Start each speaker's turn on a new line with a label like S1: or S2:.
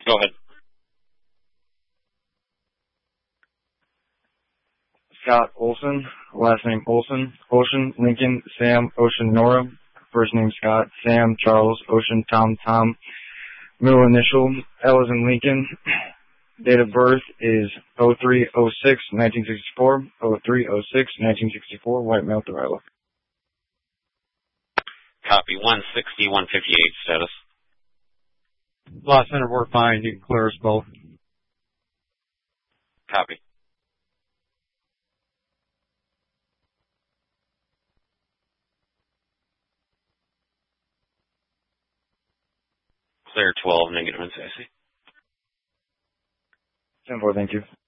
S1: Go ahead.
S2: Scott Olson, last name Olson, Ocean, Lincoln, Sam, Ocean, Nora, first name Scott, Sam, Charles, Ocean, Tom, Tom, middle initial, L as in Lincoln, date of birth is 03/06/1964, 03/06/1964, white male Delilah.
S1: Copy. 160, 158 status.
S3: Lost center, we're fine. You can clear us both.
S1: Copy. Clear 12, negative in SAC.
S2: 10-4, thank you.